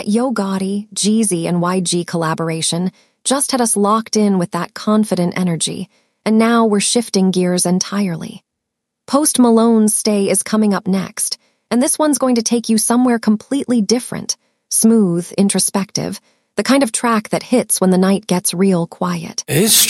That Yo Gotti, Jeezy, and YG collaboration just had us locked in with that confident energy, and now we're shifting gears entirely. Post Malone's Stay is coming up next, and this one's going to take you somewhere completely different, smooth, introspective, the kind of track that hits when the night gets real quiet. It's